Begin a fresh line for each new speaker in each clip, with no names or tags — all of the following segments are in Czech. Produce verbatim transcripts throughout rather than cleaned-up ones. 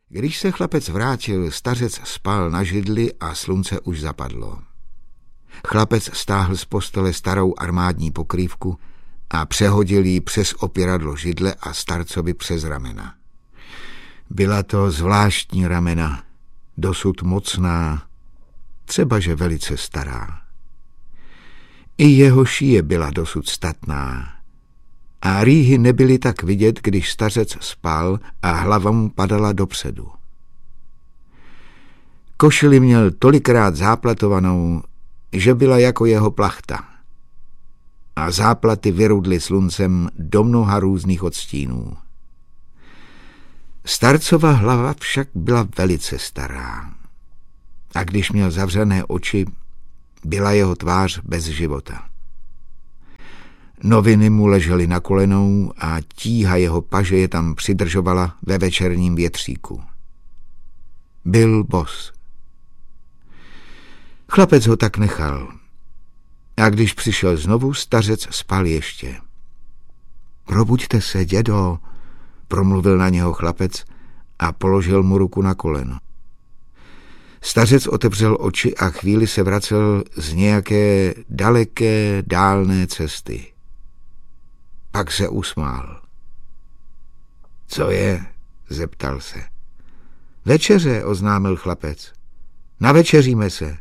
Když se chlapec vrátil, stařec spal na židli a slunce už zapadlo. Chlapec stáhl z postele starou armádní pokrývku a přehodil ji přes opěradlo židle a starcovi přes ramena. Byla to zvláštní ramena, dosud mocná, třebaže velice stará. I jeho šíje byla dosud statná a rýhy nebyly tak vidět, když stařec spal a hlava mu padala dopředu. Košili měl tolikrát záplatovanou, že byla jako jeho plachta a záplaty vyrudly sluncem do mnoha různých odstínů. Starcova hlava však byla velice stará a když měl zavřené oči, byla jeho tvář bez života. Noviny mu ležely na kolenou a tíha jeho paže je tam přidržovala ve večerním větříku. Byl bos. Chlapec ho tak nechal a když přišel znovu, stařec spal ještě. Probuďte se, dědo, promluvil na něho chlapec a položil mu ruku na koleno. Stařec otevřel oči a chvíli se vracel z nějaké daleké, dálné cesty. Pak se usmál. Co je? Zeptal se. Večeře, oznámil chlapec. Navečeříme se.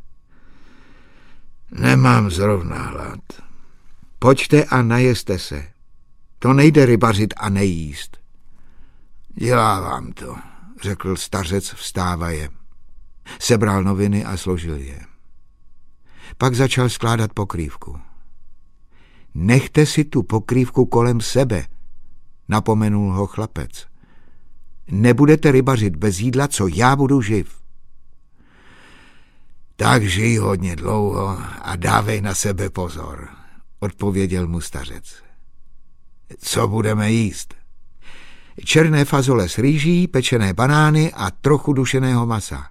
Nemám zrovna hlad. Pojďte a najeste se. To nejde rybařit a nejíst. Dělá vám to, řekl stařec vstávaje. Sebral noviny a složil je. Pak začal skládat pokrývku. Nechte si tu pokrývku kolem sebe, napomenul ho chlapec. Nebudete rybařit bez jídla, co já budu živ. Tak žij hodně dlouho a dávej na sebe pozor, odpověděl mu stařec. Co budeme jíst? Černé fazole s rýží, pečené banány a trochu dušeného masa.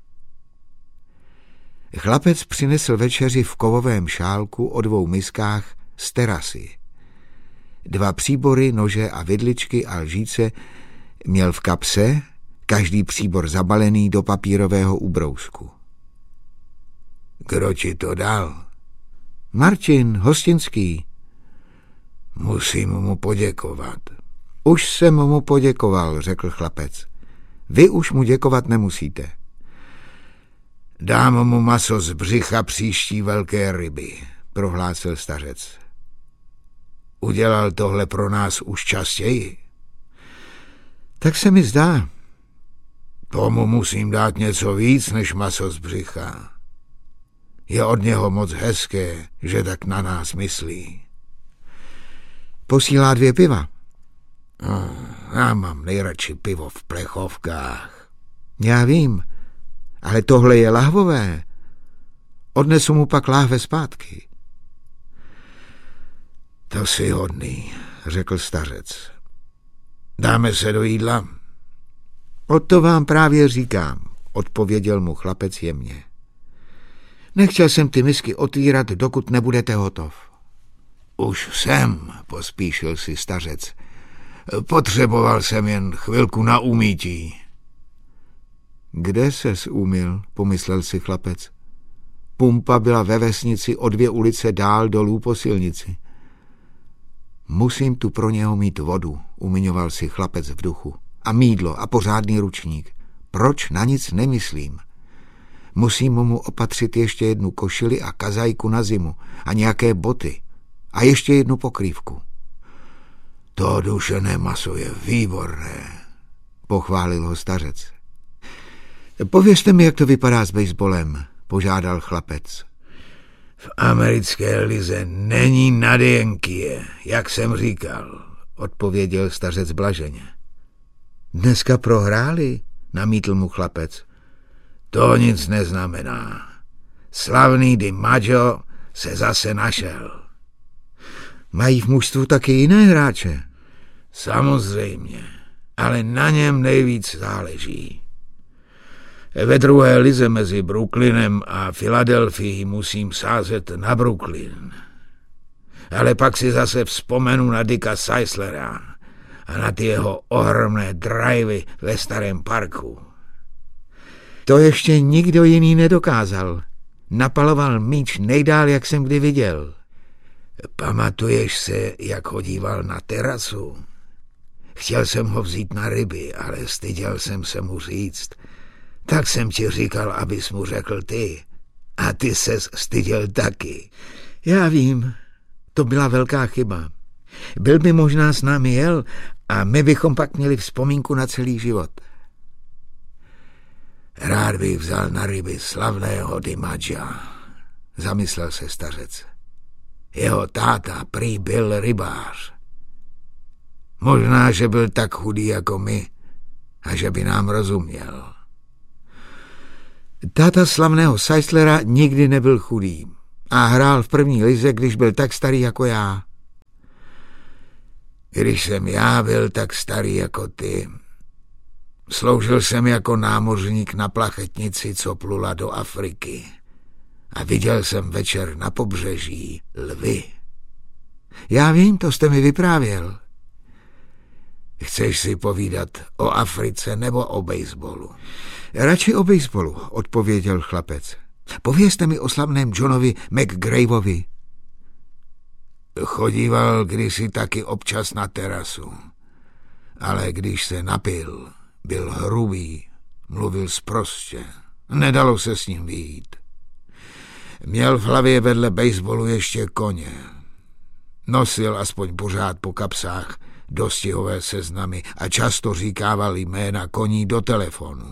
Chlapec přinesl večeři v kovovém šálku o dvou miskách z terasy. Dva příbory, nože a vidličky a lžíce měl v kapse, každý příbor zabalený do papírového ubrousku. Kdo ti to dal? Martin Hostinský. Musím mu poděkovat. Už jsem mu poděkoval, řekl chlapec. Vy už mu děkovat nemusíte. Dám mu maso z břicha příští velké ryby, prohlásil stařec. Udělal tohle pro nás už častěji. Tak se mi zdá. Tomu musím dát něco víc než maso z břicha. Je od něho moc hezké, že tak na nás myslí. Posílá dvě piva. No, já mám nejradši pivo v plechovkách. Já vím, ale tohle je lahvové. Odnesu mu pak láhve zpátky. To si hodný, řekl stařec. Dáme se do jídla? O to vám právě říkám, odpověděl mu chlapec jemně. Nechtěl jsem ty misky otvírat, dokud nebudete hotov. Už jsem, pospíšil si stařec. Potřeboval jsem jen chvilku na umýtí. Kde ses umyl, pomyslel si chlapec. Pumpa byla ve vesnici o dvě ulice dál dolů po silnici. Musím tu pro něho mít vodu, umiňoval si chlapec v duchu. A mýdlo a pořádný ručník. Proč na nic nemyslím? Musím mu opatřit ještě jednu košili a kazajku na zimu a nějaké boty a ještě jednu pokrývku. To dušené maso je výborné, pochválil ho stařec. Povězte mi, jak to vypadá s bejsbolem, požádal chlapec. V americké lize není nadjenky, jak jsem říkal, odpověděl stařec blaženě. Dneska prohráli, namítl mu chlapec. To nic neznamená. Slavný DiMaggio se zase našel. Mají v mužstvu taky jiné hráče? Samozřejmě, ale na něm nejvíc záleží. Ve druhé lize mezi Brooklynem a Filadelfií musím sázet na Brooklyn. Ale pak si zase vzpomenu na Dicka Seislera a na ty jeho ohromné drivey ve starém parku. To ještě nikdo jiný nedokázal. Napaloval míč nejdál, jak jsem kdy viděl. Pamatuješ se, jak chodíval na terasu? Chtěl jsem ho vzít na ryby, ale styděl jsem se mu říct. Tak jsem ti říkal, abys mu řekl ty. A ty ses styděl taky. Já vím, to byla velká chyba. Byl by možná s námi jel a my bychom pak měli vzpomínku na celý život. Rád bych vzal na ryby slavného Dimadža, zamyslel se stařec. Jeho táta prý byl rybář. Možná, že byl tak chudý jako my a že by nám rozuměl. Táta slavného Seislera nikdy nebyl chudý a hrál v první lize, když byl tak starý jako já. Když jsem já byl tak starý jako ty, sloužil jsem jako námořník na plachetnici, co plula do Afriky a viděl jsem večer na pobřeží lvy. Já vím, to jste mi vyprávěl. Chceš si povídat o Africe nebo o bejsbolu? Radši o bejsbolu, odpověděl chlapec. Povězte mi o slavném Johnovi McGraveovi. Chodíval kdysi taky občas na terasu, ale když se napil, byl hrubý, mluvil sprostě, nedalo se s ním vyjít. Měl v hlavě vedle bejsbolu ještě koně. Nosil aspoň pořád po kapsách dostihové seznamy a často říkával jména koní do telefonu.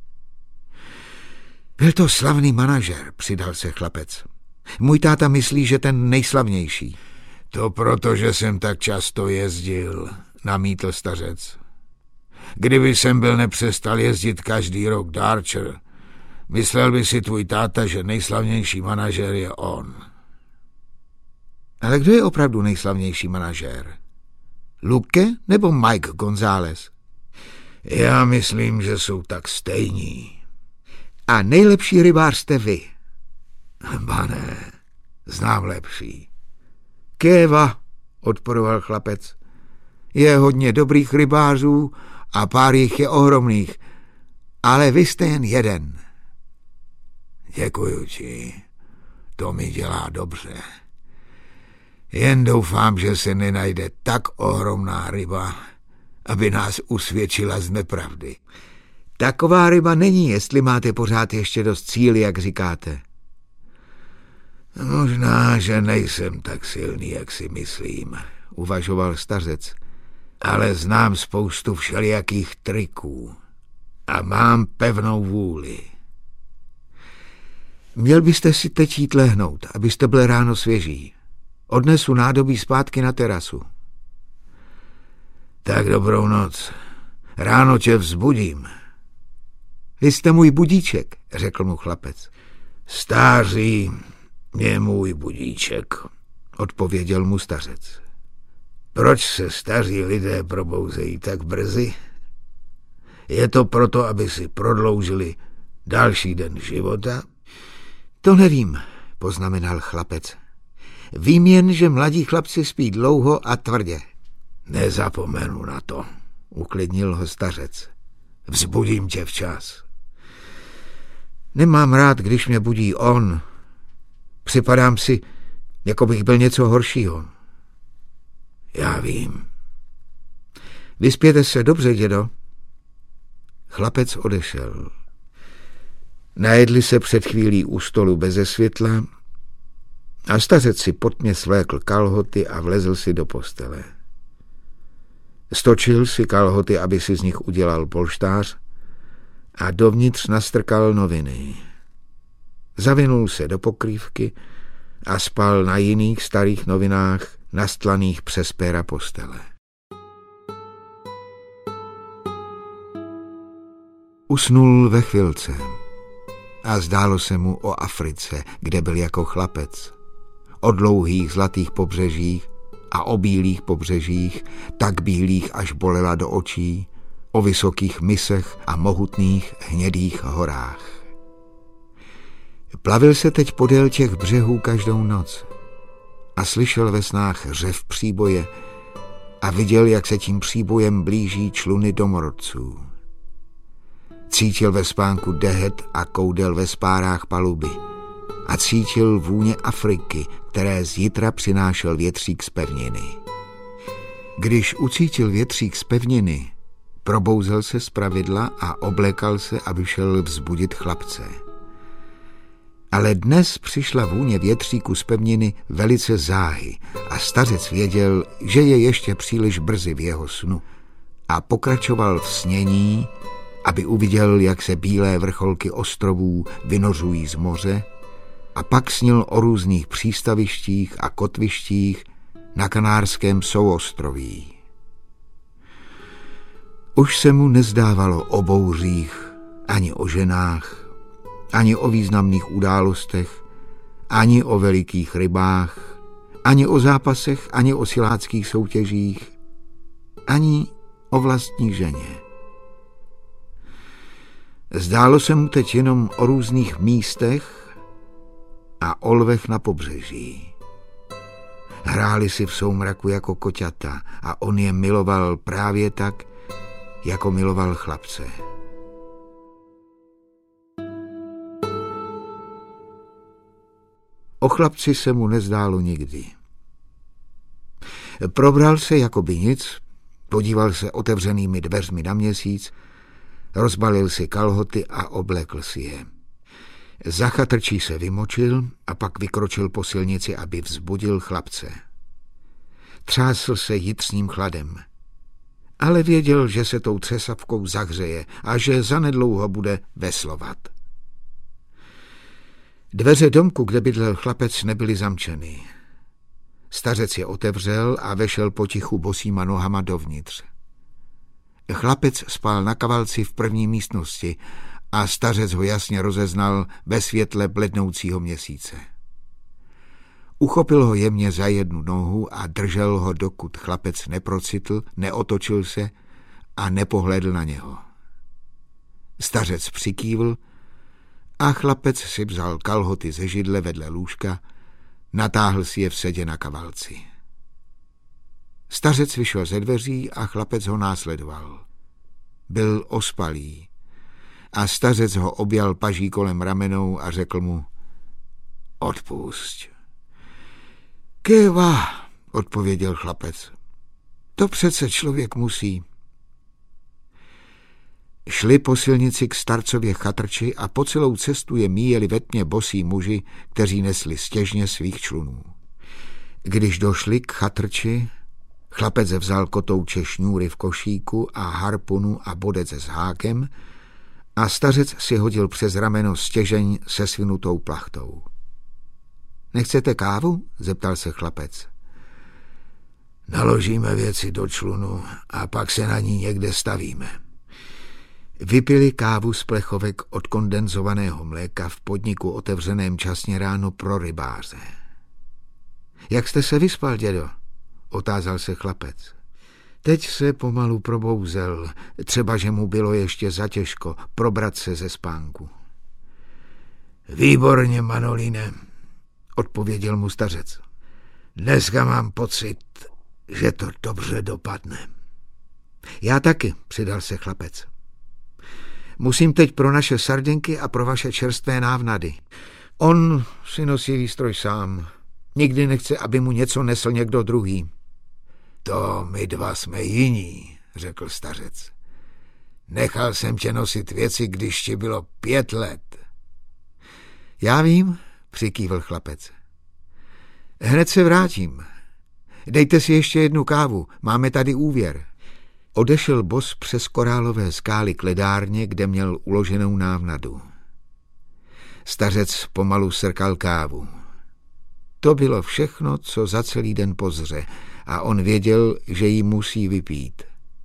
Byl to slavný manažer, přidal se chlapec. Můj táta myslí, že ten nejslavnější. To proto, že jsem tak často jezdil, namítl stařec. Kdyby jsem byl nepřestal jezdit každý rok do Archer, myslel by si tvůj táta, že nejslavnější manažer je on. Ale kdo je opravdu nejslavnější manažer? Luque nebo Mike González? Já myslím, že jsou tak stejní. A nejlepší rybář jste vy. Ba ne, znám lepší. Kéva, odporoval chlapec. Je hodně dobrých rybářů a pár jich je ohromných, ale vy jste jen jeden. Děkuju ti, to mi dělá dobře. Jen doufám, že se nenajde tak ohromná ryba, aby nás usvědčila z nepravdy. Taková ryba není, jestli máte pořád ještě dost síly, jak říkáte. Možná, že nejsem tak silný, jak si myslím, uvažoval stařec, ale znám spoustu všelijakých triků a mám pevnou vůli. Měl byste si teď jít lehnout, abyste byl ráno svěží. Odnesu nádobí zpátky na terasu. Tak dobrou noc. Ráno tě vzbudím. Vy jste můj budíček, řekl mu chlapec. Stáří je můj budíček, odpověděl mu stařec. Proč se staří lidé probouzejí tak brzy? Je to proto, aby si prodloužili další den života? To nevím, poznamenal chlapec. Vím jen, že mladí chlapci spí dlouho a tvrdě. Nezapomenu na to, uklidnil ho stařec. Vzbudím tě včas. Nemám rád, když mě budí on. Připadám si, jako bych byl něco horšího. Já vím. Vyspěte se dobře, dědo. Chlapec odešel. Najedli se před chvílí u stolu beze světla a stařec si potmě svlékl kalhoty a vlezl si do postele. Stočil si kalhoty, aby si z nich udělal polštář a dovnitř nastrkal noviny. Zavinul se do pokrývky a spal na jiných starých novinách nastlaných přes péra postele. Usnul ve chvilce a zdálo se mu o Africe, kde byl jako chlapec. O dlouhých zlatých pobřežích a o bílých pobřežích, tak bílých, až bolela do očí, o vysokých mysech a mohutných hnědých horách. Plavil se teď podél těch břehů každou noc a slyšel ve snách řev příboje a viděl, jak se tím příbojem blíží čluny domorodců. Cítil ve spánku dehet a koudel ve spárách paluby. A cítil vůně Afriky, které z jitra přinášel větřík z pevniny. Když ucítil větřík z pevniny, probouzel se zpravidla a oblékal se, aby šel vzbudit chlapce. Ale dnes přišla vůně větříku z pevniny velice záhy a stařec věděl, že je ještě příliš brzy v jeho snu a pokračoval v snění, aby uviděl, jak se bílé vrcholky ostrovů vynořují z moře, a pak snil o různých přístavištích a kotvištích na Kanárském souostroví. Už se mu nezdávalo o bouřích, ani o ženách, ani o významných událostech, ani o velikých rybách, ani o zápasech, ani o siláckých soutěžích, ani o vlastní ženě. Zdálo se mu teď jenom o různých místech a o lvech na pobřeží. Hráli si v soumraku jako koťata a on je miloval právě tak, jako miloval chlapce. O chlapci se mu nezdálo nikdy. Probral se jako by nic, podíval se otevřenými dveřmi na měsíc, rozbalil si kalhoty a oblekl si je. Za chatrčí se vymočil a pak vykročil po silnici, aby vzbudil chlapce. Třásl se jitřním chladem, ale věděl, že se tou třesavkou zahřeje a že zanedlouho bude veslovat. Dveře domku, kde bydlel chlapec, nebyly zamčeny. Stařec je otevřel a vešel potichu bosýma nohama dovnitř. Chlapec spal na kavalci v první místnosti a stařec ho jasně rozeznal ve světle blednoucího měsíce. Uchopil ho jemně za jednu nohu a držel ho, dokud chlapec neprocitl, neotočil se a nepohlédl na něho. Stařec přikývl a chlapec si vzal kalhoty ze židle vedle lůžka, natáhl si je v sedě na kavalci. Stařec vyšel ze dveří a chlapec ho následoval. Byl ospalý a stařec ho objal paží kolem ramenou a řekl mu: odpusť. Kéva, odpověděl chlapec. To přece člověk musí. Šli po silnici k starcově chatrči a po celou cestu je míjeli ve tmě bosí muži, kteří nesli stěžně svých člunů. Když došli k chatrči, chlapec vzal kotouče šňůry v košíku a harpunu a bodec s hákem a stařec si hodil přes rameno stěžeň se svinutou plachtou. Nechcete kávu? Zeptal se chlapec. Naložíme věci do člunu a pak se na ní někde stavíme. Vypili kávu z plechovek od kondenzovaného mléka v podniku otevřeném časně ráno pro rybáře. Jak jste se vyspal, dědo? Otázal se chlapec. Teď se pomalu probouzel, třeba že mu bylo ještě zatěžko probrat se ze spánku. Výborně, Manolíne, odpověděl mu stařec. Dneska mám pocit, že to dobře dopadne. Já taky, přidal se chlapec. Musím teď pro naše sardinky a pro vaše čerstvé návnady. On si nosí výstroj sám. Nikdy nechce, aby mu něco nesl někdo druhý. To my dva jsme jiní, řekl stařec. Nechal jsem tě nosit věci, když ti bylo pět let. Já vím, přikývl chlapec. Hned se vrátím. Dejte si ještě jednu kávu, máme tady úvěr. Odešel bos přes korálové skály k ledárně, kde měl uloženou návnadu. Stařec pomalu srkal kávu. To bylo všechno, co za celý den pozře, a on věděl, že ji musí vypít.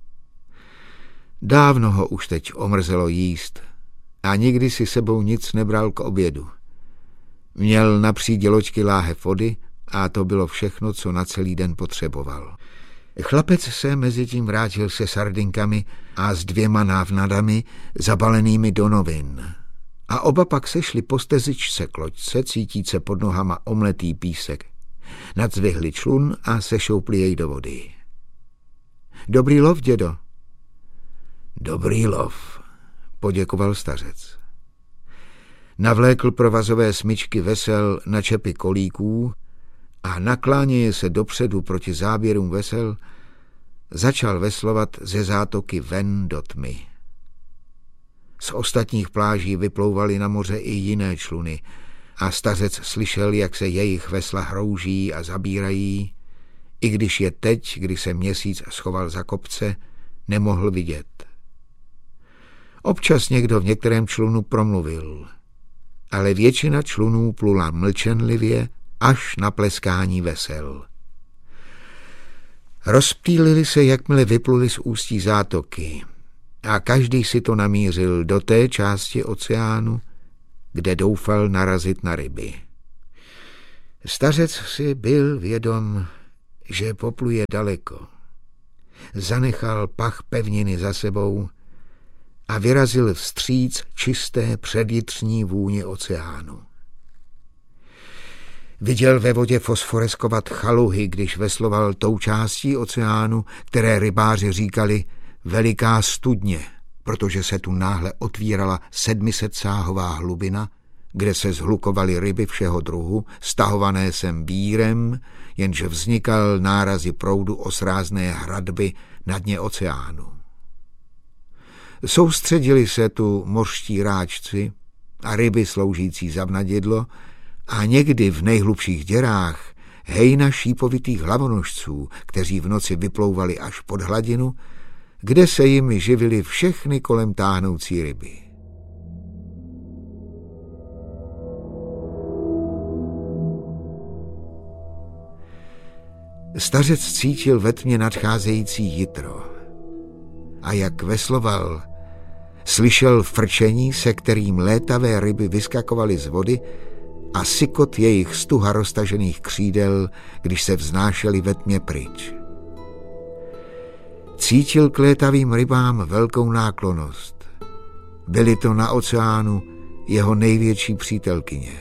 Dávno ho už teď omrzelo jíst a nikdy si sebou nic nebral k obědu. Měl na přídi loďky láhev vody a to bylo všechno, co na celý den potřeboval. Chlapec se mezi tím vrátil se sardinkami a s dvěma návnadami zabalenými do novin. A oba pak sešli po stezičce k loďce, cítíce pod nohama omletý písek. Nadzvihli člun a sešoupli jej do vody. Dobrý lov, dědo. Dobrý lov, poděkoval stařec. Navlékl provazové smyčky vesel na čepy kolíků a nakláněje se dopředu proti záběrům vesel, začal veslovat ze zátoky ven do tmy. Z ostatních pláží vyplouvaly na moře i jiné čluny a stařec slyšel, jak se jejich vesla hrouží a zabírají, i když je teď, kdy se měsíc schoval za kopce, nemohl vidět. Občas někdo v některém člunu promluvil, ale většina člunů plula mlčenlivě až na pleskání vesel. Rozptýlili se, jakmile vypluli z ústí zátoky a každý si to namířil do té části oceánu, kde doufal narazit na ryby. Stařec si byl vědom, že popluje daleko. Zanechal pach pevniny za sebou a vyrazil vstříc čisté předjitřní vůni oceánu. Viděl ve vodě fosforeskovat chaluhy, když vesloval tou částí oceánu, které rybáři říkali Veliká studně, protože se tu náhle otvírala sedmisetsáhová hlubina, kde se zhlukovaly ryby všeho druhu, stahované sem vírem, jenže vznikal nárazy proudu o srázné hradby na dně oceánu. Soustředili se tu mořští ráčci a ryby sloužící za vnadidlo a někdy v nejhlubších děrách hejna šípovitých hlavonožců, kteří v noci vyplouvali až pod hladinu, kde se jimi živily všechny kolem táhnoucí ryby. Stařec cítil ve tmě nadcházející jitro a jak vesloval, slyšel frčení, se kterým létavé ryby vyskakovaly z vody a sykot jejich stuha roztažených křídel, když se vznášely ve tmě pryč. Cítil k létavým rybám velkou náklonnost. Byly to na oceánu jeho největší přítelkyně.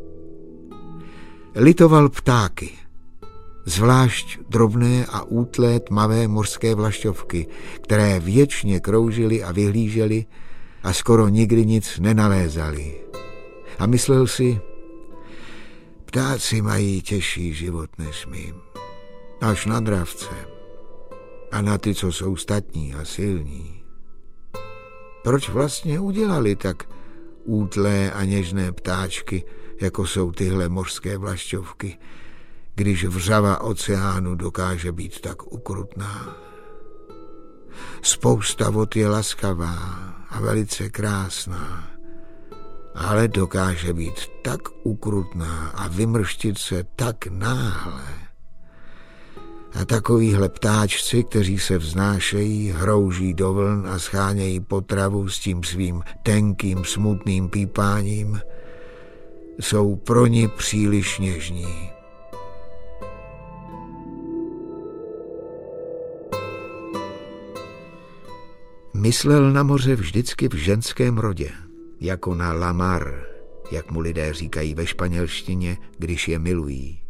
Litoval ptáky, zvlášť drobné a útlé tmavé mořské vlašťovky, které věčně kroužily a vyhlížely a skoro nikdy nic nenalézali. A myslel si, ptáci mají těžší život než my, až na dravce a na ty, co jsou statní a silní. Proč vlastně udělali tak útlé a něžné ptáčky, jako jsou tyhle mořské vlašťovky, když vřava oceánu dokáže být tak ukrutná? Spousta vod je laskavá a velice krásná, ale dokáže být tak ukrutná a vymrštit se tak náhle. A takovýhle ptáčci, kteří se vznášejí, hrouží do vln a schánějí potravu s tím svým tenkým, smutným pípáním, jsou pro ni příliš něžní. Myslel na moře vždycky v ženském rodě, jako na la mar, jak mu lidé říkají ve španělštině, když je milují.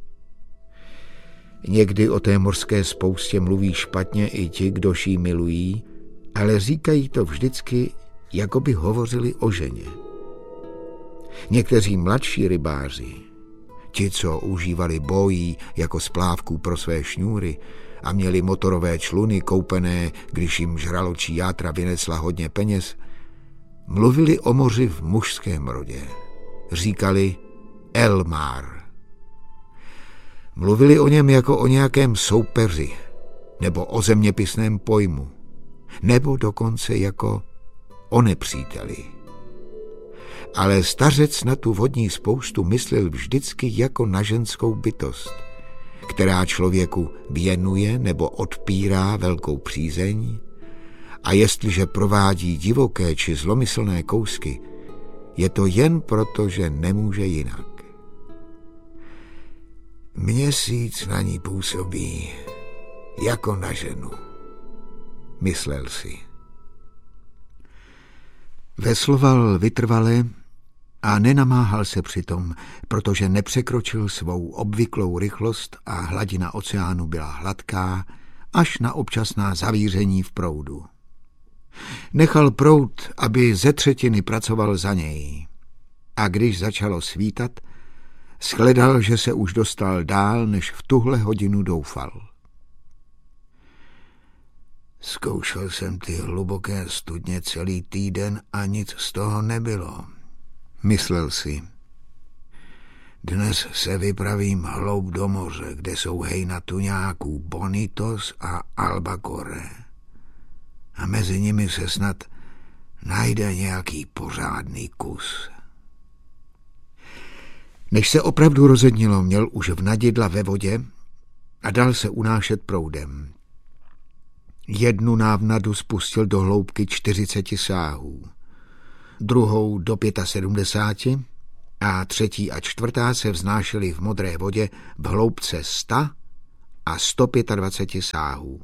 Někdy o té mořské spoustě mluví špatně i ti, kdož ji milují, ale říkají to vždycky, jako by hovořili o ženě. Někteří mladší rybáři, ti, co užívali bojí jako splávků pro své šňůry a měli motorové čluny koupené, když jim žraločí játra vynesla hodně peněz, mluvili o moři v mužském rodě. Říkali el mar. Mluvili o něm jako o nějakém soupeři, nebo o zeměpisném pojmu, nebo dokonce jako o nepříteli. Ale stařec na tu vodní spoustu myslel vždycky jako na ženskou bytost, která člověku věnuje nebo odpírá velkou přízeň, a jestliže provádí divoké či zlomyslné kousky, je to jen proto, že nemůže jinak. Měsíc na ní působí jako na ženu, myslel si. Vesloval vytrvale a nenamáhal se přitom, protože nepřekročil svou obvyklou rychlost a hladina oceánu byla hladká až na občasná zavíření v proudu. Nechal proud, aby ze třetiny pracoval za něj. A když začalo svítat, shledal, že se už dostal dál, než v tuhle hodinu doufal. Zkoušel jsem ty hluboké studně celý týden a nic z toho nebylo, myslel si. Dnes se vypravím hloub do moře, kde jsou hejna tuňáků Bonitos a Albacore. A mezi nimi se snad najde nějaký pořádný kus. Než se opravdu rozednilo, měl už vnadidla ve vodě a dal se unášet proudem. Jednu návnadu spustil do hloubky čtyřiceti sáhů, druhou do sedmdesáti pěti a třetí a čtvrtá se vznášely v modré vodě v hloubce sta a sto dvaceti pěti sáhů.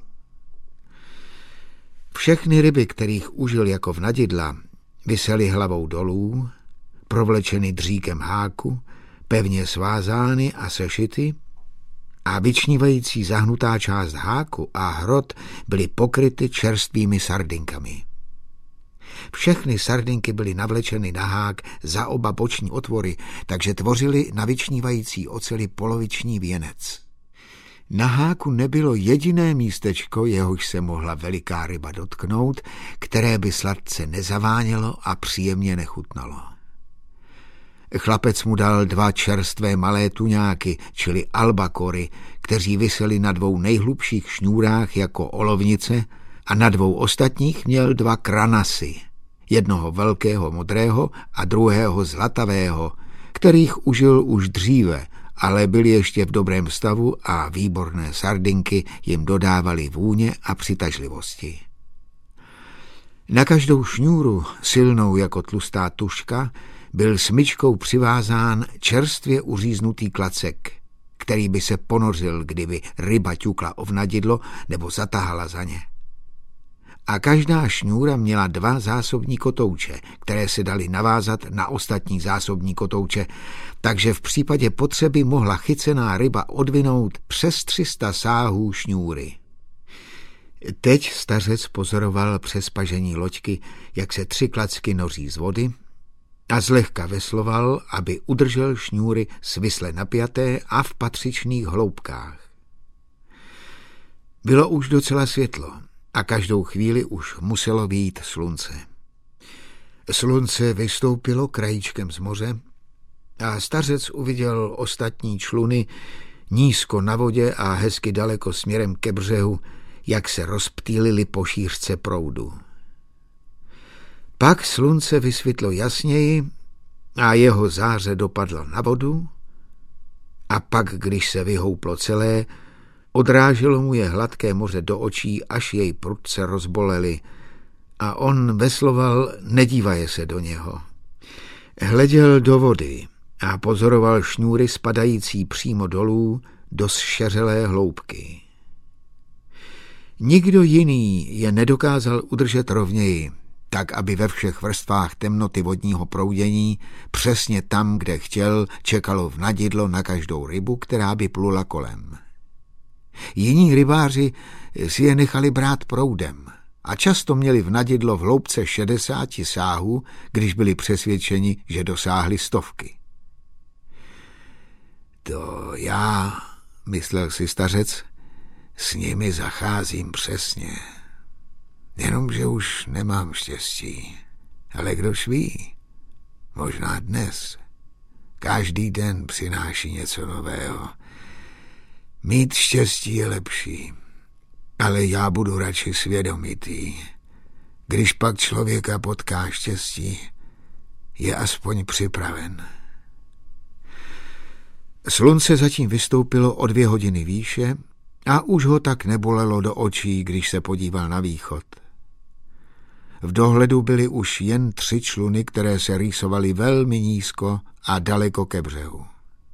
Všechny ryby, kterých užil jako vnadidla, visely hlavou dolů, provlečeny dříkem háku, pevně svázány a sešity, a vyčnívající zahnutá část háku a hrot byly pokryty čerstvými sardinkami. Všechny sardinky byly navlečeny na hák za oba boční otvory, takže tvořily na vyčnívající oceli poloviční věnec. Na háku nebylo jediné místečko, jehož se mohla veliká ryba dotknout, které by sladce nezavánělo a příjemně nechutnalo. Chlapec mu dal dva čerstvé malé tuňáky, čili albakory, kteří viseli na dvou nejhlubších šňůrách jako olovnice a na dvou ostatních měl dva kranasy, jednoho velkého modrého a druhého zlatavého, kterých užil už dříve, ale byli ještě v dobrém stavu a výborné sardinky jim dodávaly vůně a přitažlivosti. Na každou šňůru, silnou jako tlustá tužka, byl smyčkou přivázán čerstvě uříznutý klacek, který by se ponořil, kdyby ryba ťukla o vnadidlo nebo zatahala za ně. A každá šňůra měla dva zásobní kotouče, které se daly navázat na ostatní zásobní kotouče, takže v případě potřeby mohla chycená ryba odvinout přes tři sta sáhů šňůry. Teď stařec pozoroval přes pažení loďky, jak se tři klacky noří z vody, a zlehka vesloval, aby udržel šňůry svisle napjaté a v patřičných hloubkách. Bylo už docela světlo a každou chvíli už muselo vyjít slunce. Slunce vystoupilo krajíčkem z moře a stařec uviděl ostatní čluny nízko na vodě a hezky daleko směrem ke břehu, jak se rozptýlili po šířce proudu. Pak slunce vysvětlo jasněji a jeho záře dopadla na vodu a pak, když se vyhouplo celé, odráželo mu je hladké moře do očí, až jej prudce rozbolely a on vesloval, nedívaje se do něho. Hleděl do vody a pozoroval šňůry spadající přímo dolů do zšeřelé hloubky. Nikdo jiný je nedokázal udržet rovněji, tak aby ve všech vrstvách temnoty vodního proudění přesně tam, kde chtěl, čekalo vnadidlo na každou rybu, která by plula kolem. Jiní rybáři si je nechali brát proudem a často měli vnadidlo v hloubce šedesáti sáhů, když byli přesvědčeni, že dosáhli stovky. To já, myslel si stařec, s nimi zacházím přesně. Jenomže už nemám štěstí. Ale kdož ví, možná dnes. Každý den přináší něco nového. Mít štěstí je lepší, ale já budu radši svědomitý. Když pak člověka potká štěstí, je aspoň připraven. Slunce zatím vystoupilo o dvě hodiny výše a už ho tak nebolelo do očí, když se podíval na východ. V dohledu byly už jen tři čluny, které se rýsovaly velmi nízko a daleko ke břehu.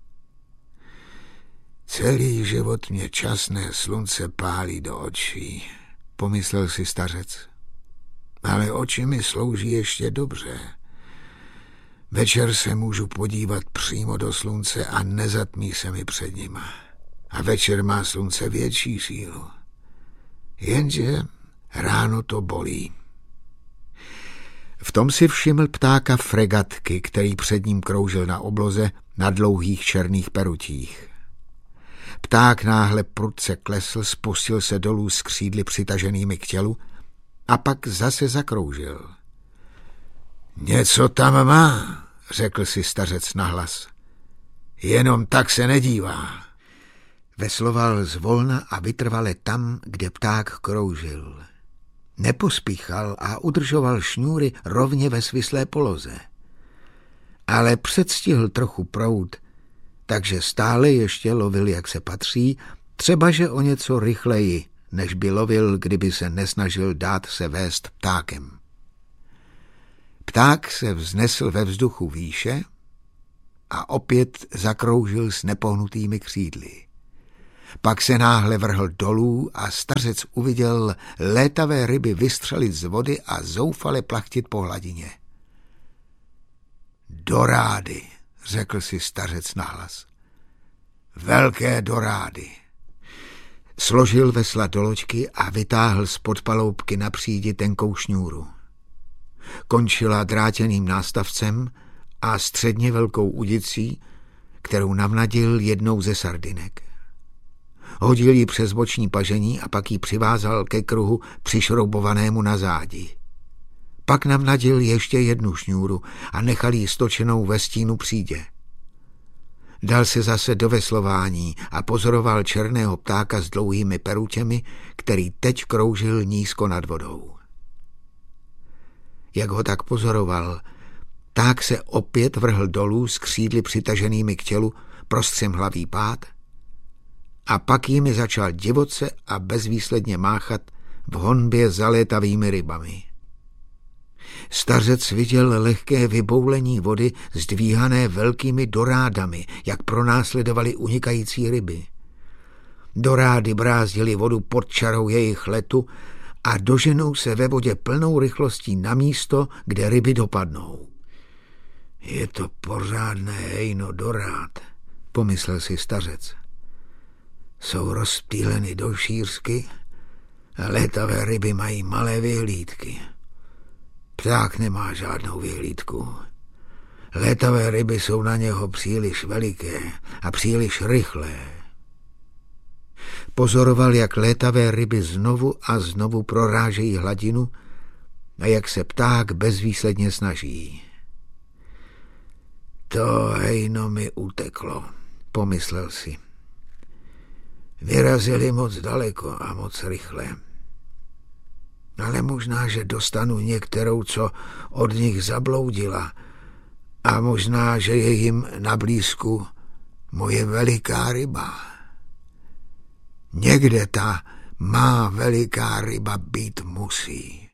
Celý život mě časné slunce pálí do očí, pomyslel si stařec. Ale oči mi slouží ještě dobře. Večer se můžu podívat přímo do slunce a nezatmí se mi před nima. A večer má slunce větší sílu. Jenže ráno to bolí. V tom si všiml ptáka fregatky, který před ním kroužil na obloze na dlouhých černých perutích. Pták náhle prudce klesl, spustil se dolů s křídly přitaženými k tělu a pak zase zakroužil. Něco tam má, řekl si stařec nahlas. Jenom tak se nedívá. Vesloval zvolna a vytrvale tam, kde pták kroužil. Nepospíchal a udržoval šňůry rovně ve svislé poloze. Ale předstihl trochu proud, takže stále ještě lovil, jak se patří, třebaže o něco rychleji, než by lovil, kdyby se nesnažil dát se vést ptákem. Pták se vznesl ve vzduchu výše a opět zakroužil s nepohnutými křídly. Pak se náhle vrhl dolů a stařec uviděl létavé ryby vystřelit z vody a zoufale plachtit po hladině. Dorády, řekl si stařec nahlas. Velké dorády. Složil vesla do loďky a vytáhl z podpaloubky na přídi tenkou šňůru. Končila drátěným nástavcem a středně velkou udicí, kterou navnadil jednou ze sardinek. Hodil ji přes boční pažení a pak ji přivázal ke kruhu přišroubovanému na zádi. Pak navnadil ještě jednu šňůru a nechal ji stočenou ve stínu přídě. Dal se zase do veslování a pozoroval černého ptáka s dlouhými perutěmi, který teď kroužil nízko nad vodou. Jak ho tak pozoroval, pták se opět vrhl dolů s křídly přitaženými k tělu prostřemhlavý pád a pak jimi začal divoce a bezvýsledně máchat v honbě za létavými rybami. Stařec viděl lehké vyboulení vody zdvíhané velkými dorádami, jak pronásledovali unikající ryby. Dorády brázdily vodu pod čarou jejich letu a doženou se ve vodě plnou rychlostí na místo, kde ryby dopadnou. Je to pořádné hejno dorád, pomyslel si stařec. Jsou rozptýleny do šířky a létavé ryby mají malé vyhlídky. Pták nemá žádnou vyhlídku. Létavé ryby jsou na něho příliš veliké a příliš rychlé. Pozoroval, jak létavé ryby znovu a znovu prorážejí hladinu a jak se pták bezvýsledně snaží. To hejno mi uteklo, pomyslel si. Vyrazili moc daleko a moc rychle. Ale možná, že dostanu některou, co od nich zabloudila, a možná, že je jim na blízku moje veliká ryba. Někde ta má veliká ryba být musí.